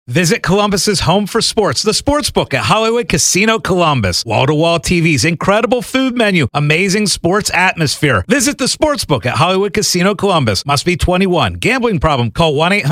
Visit Columbus's home for sports, the Sportsbook at Hollywood Casino Columbus. Wall-to-wall TVs, incredible food menu, amazing sports atmosphere. Visit the Sportsbook at Hollywood Casino Columbus. Must be 21. Gambling problem? Call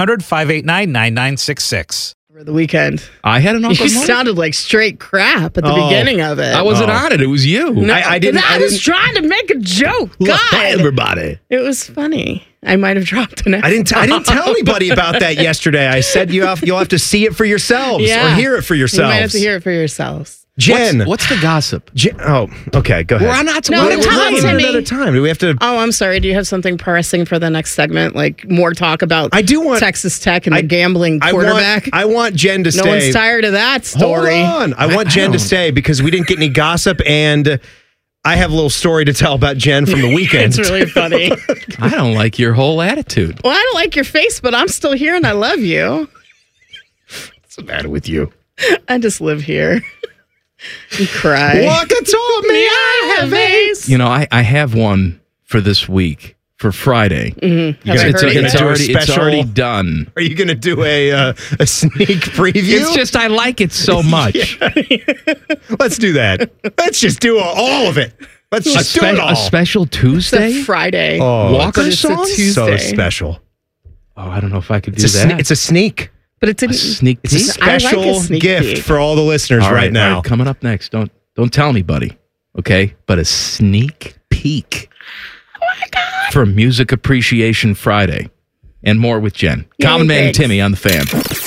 1-800-589-9966. For the weekend. I had an awkward You moment. sounded like straight crap at the beginning of it. I wasn't on it. It was you. No, I didn't. I was trying to make a joke. God, everybody. it was funny. I might have dropped an F. I didn't tell anybody about that yesterday. I said you'll have to see it for yourselves or hear it for You yourselves. might have to hear it for yourselves. Jen. What's the gossip? Okay, go ahead. We're not. No, we're tell not- it to me. Another time. Do we have to? Oh, I'm sorry. Do you have something pressing for the next segment? Like more talk about I do want Texas Tech and the gambling quarterback? I want Jen to stay. No one's tired of that story. Hold on. I want Jen to stay because we didn't get any gossip, and I have a little story to tell about Jen from the weekend. It's really funny. I don't like your whole attitude. Well, I don't like your face, but I'm still here and I love you. What's the matter with you? I just live here. You cry. Waka told me I have AIDS. You know, I have one for this week for Friday. Mm-hmm. Have I It's, heard it it's yet? already done. Are you going to do a sneak preview? It's just I like it so much. Let's do that. Let's just do all of it. Let's just do it all. A special It's Tuesday? a Friday. Oh, Walker but it's song? a Tuesday. so special. Oh, I don't know if I could do It's that. it's a sneak. But it a didn't. sneak It's a peek. I like a special sneak gift peek. for all the listeners All right now. all right, coming up next. Don't tell anybody, okay? But a sneak peek. Oh my God. For Music Appreciation Friday. And more with Jen. Yay, Common Man and thanks. Timmy on the Fan.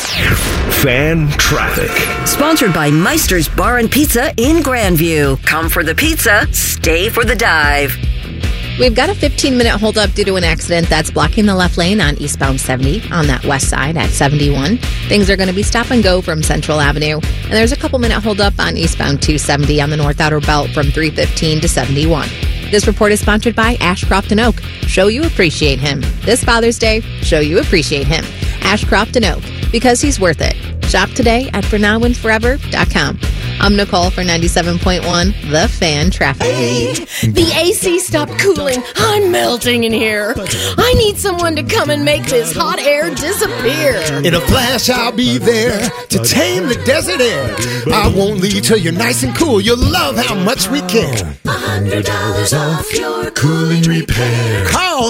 Fan traffic. Sponsored by Meister's Bar and Pizza in Grandview. Come for the pizza, stay for the dive. We've got a 15-minute holdup due to an accident that's blocking the left lane on eastbound 70 on that west side at 71. Things are going to be stop and go from Central Avenue. And there's a couple-minute holdup on eastbound 270 on the north outer belt from 315 to 71. This report is sponsored by Ashcroft & Oak. Show you appreciate him. This Father's Day, show you appreciate him. Ashcroft & Oak, because he's worth it. Shop today at fornowandforever.com. I'm Nicole for 97.1, The Fan Traffic. The AC stopped cooling. I'm melting in here. I need someone to come and make this hot air disappear. In a flash, I'll be there to tame the desert air. I won't leave till you're nice and cool. You'll love how much we care. $100 off your cooling repair. Call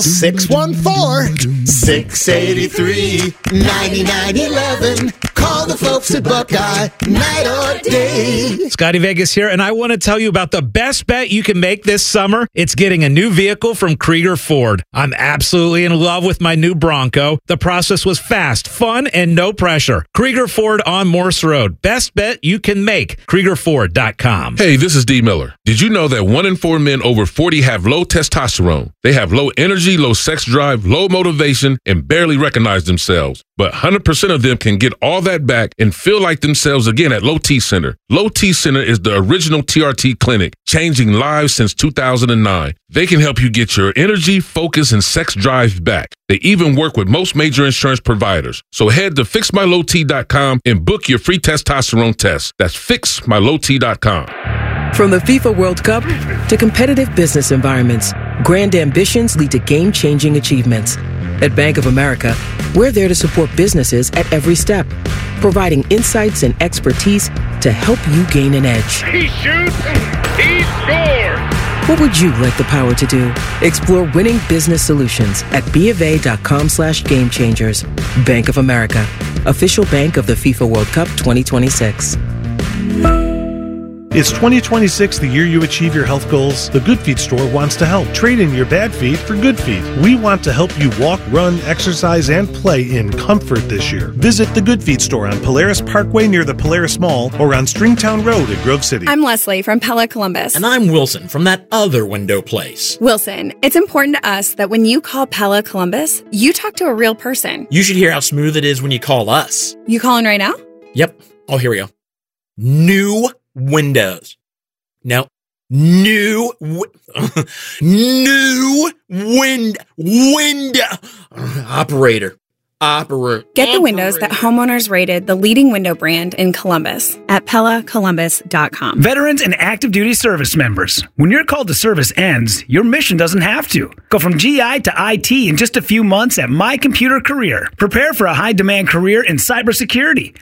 614-683-9911. Call the folks at Buckeye, night or day. Scotty Vegas here, and I want to tell you about the best bet you can make this summer. It's getting a new vehicle from Krieger Ford. I'm absolutely in love with my new Bronco. The process was fast, fun, and no pressure. Krieger Ford on Morse Road. Best bet you can make. KriegerFord.com. Hey, this is D. Miller. Did you know that 1 in 4 men over 40 have low testosterone? They have low energy, low sex drive, low motivation, and barely recognize themselves. But 100% of them can get all that back and feel like themselves again at Low T Center. Low T Center is the original TRT clinic, changing lives since 2009. They can help you get your energy, focus, and sex drive back. They even work with most major insurance providers. So head to fixmylowt.com and book your free testosterone test. That's fixmylowt.com. From the FIFA World Cup to competitive business environments, grand ambitions lead to game-changing achievements. At Bank of America, we're there to support businesses at every step, providing insights and expertise to help you gain an edge. He shoots, he scores! What would you like the power to do? Explore winning business solutions at BofA.com/gamechangers. Bank of America, official bank of the FIFA World Cup 2026. It's 2026, the year you achieve your health goals. The Good Feet store wants to help. Trade in your bad feet for good feet. We want to help you walk, run, exercise, and play in comfort this year. Visit the Good Feet store on Polaris Parkway near the Polaris Mall or on Stringtown Road in Grove City. I'm Leslie from Pella Columbus. And I'm Wilson from that other window place. Wilson, it's important to us that when you call Pella Columbus, you talk to a real person. You should hear how smooth it is when you call us. You calling right now? Yep. Oh, here we go. New windows. No. New window. Operator. Get the windows that homeowners rated the leading window brand in Columbus at PellaColumbus.com. Veterans and active duty service members. When your call to service ends, your mission doesn't have to. Go from GI to IT in just a few months at My Computer Career. Prepare for a high-demand career in cybersecurity,